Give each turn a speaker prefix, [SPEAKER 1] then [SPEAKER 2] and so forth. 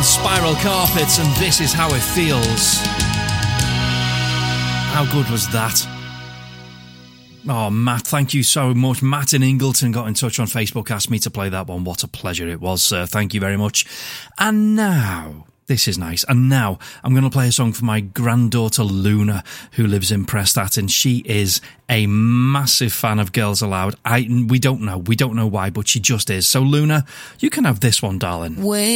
[SPEAKER 1] Spiral Carpets, and This Is How It Feels. How good was that? Oh, Matt, thank you so much. Matt in Ingleton got in touch on Facebook, asked me to play that one. What a pleasure it was, sir. Thank you very much. And now, this is nice. And now I'm going to play a song for my granddaughter Luna, who lives in Prestat, and she is a massive fan of Girls Aloud. We don't know why, but she just is. So Luna, you can have this one, darling.